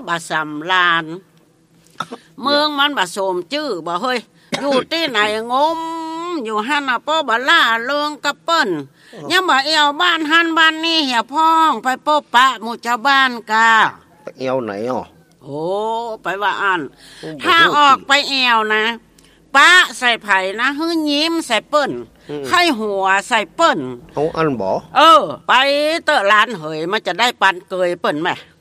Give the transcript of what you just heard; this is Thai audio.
บะสำลานเมืองมันบะโสมจื้อบ่เฮ้ยอยู่ที่ไหนงมอยู่หั่นน่ะป้อบะล่าเลืองกะเปิ้นยังบ่เอวบ้านหันบ้านนี้เหี่ยพ้องไปพบปะหมู่เจ้าบ้านกะไปเอวไหนอ่ะโอ้ไปว่าอันถ้าออกไปแอวนะปะใส่ไผ่นะฮื้อยิ้มใส่เปิ้นไข้หัวใส่เปิ้นเอาอันบ่ไปเตอะร้านเหยมันจะได้ปันเกยเปิ้นแม่